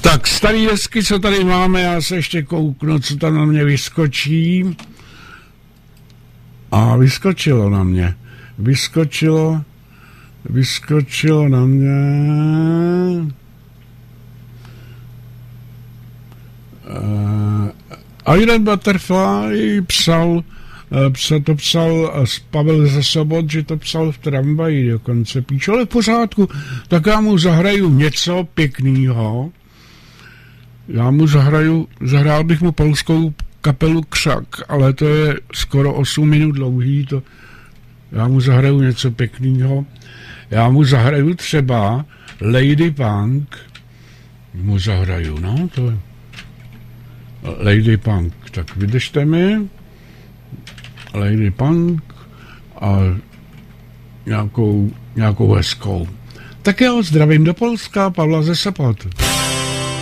Tak, starý desky, co tady máme, já se ještě kouknu, co tam na mě vyskočí. A vyskočilo na mě. Vyskočilo na mě. Iron Butterfly psal Pavel Zasobot, že to psal v tramvaji dokonce. Píš, ale v pořádku, tak já mu zahraju něco pěknýho. Zahrál bych mu polskou kapelu Křak, ale to je skoro 8 minut dlouhý, já mu zahraju něco pěknýho. Já mu zahraju třeba Lady Punk, mu zahraju, no, to je Lady Punk, tak vydržte mi, Lady Punk a nějakou hezkou. Tak jo, zdravím do Polska, Pavla ze Sopot.